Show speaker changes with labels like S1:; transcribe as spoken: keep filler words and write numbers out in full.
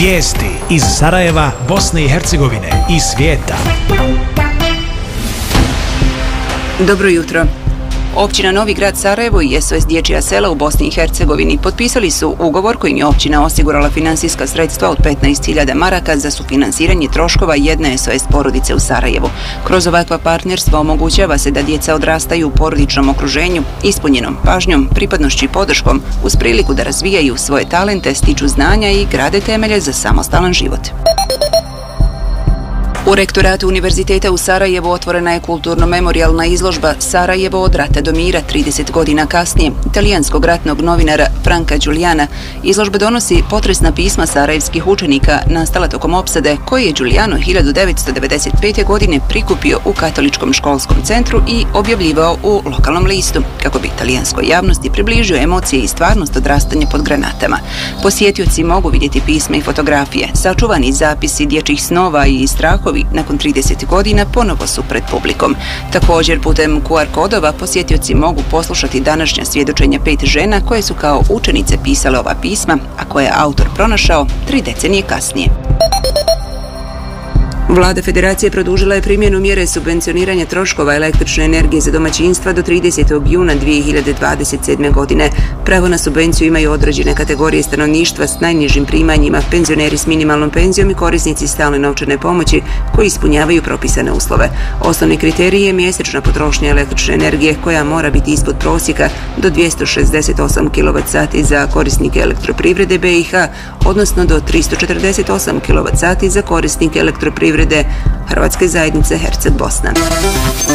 S1: Vijesti iz Sarajeva, Bosne i Hercegovine i svijeta.
S2: Dobro jutro. Općina Novi Grad Sarajevo i S O S Dječja sela u Bosni i Hercegovini potpisali su ugovor kojim je općina osigurala financijska sredstva od petnaest hiljada maraka za sufinansiranje troškova jedne S O S porodice u Sarajevu. Kroz ovakva partnerstva omogućava se da djeca odrastaju u porodičnom okruženju, ispunjenom pažnjom, pripadnošću i podrškom, uz priliku da razvijaju svoje talente, stiču znanja i grade temelje za samostalan život. U rektoratu Univerziteta u Sarajevu otvorena je kulturno-memorijalna izložba Sarajevo od rata do mira trideset godina kasnije, italijanskog ratnog novinara Franka Giuliana. Izložba donosi potresna pisma sarajevskih učenika nastala tokom opsade koje je Giuliano hiljadu devetsto devedeset pete. godine prikupio u katoličkom školskom centru i objavljivao u lokalnom listu, kako bi italijanskoj javnosti približio emocije i stvarnost odrastanja pod granatama. Posjetioci mogu vidjeti pisma i fotografije, sačuvani zapisi dječjih snova i strahovi nakon trideset godina ponovo su pred publikom. Također, putem Q R kodova posjetioci mogu poslušati današnja svjedočenja pet žena koje su kao učenice pisale ova pisma, a koje je autor pronašao tri decenije kasnije. Vlada Federacije produžila je primjenu mjere subvencioniranja troškova električne energije za domaćinstva do tridesetog juna dvije hiljade dvadeset sedme. godine. Pravo na subvenciju imaju određene kategorije stanovništva s najnižim primanjima, penzioneri s minimalnom penzijom i korisnici stalne novčane pomoći koji ispunjavaju propisane uslove. Osnovni kriterij je mjesečna potrošnja električne energije koja mora biti ispod prosjeka do dvjesto šezdeset osam kilovat sati za korisnike elektroprivrede B i H, odnosno do tristo četrdeset osam kilovat sati za korisnike elektroprivrede Hrvatske zajednice Herceg Bosna.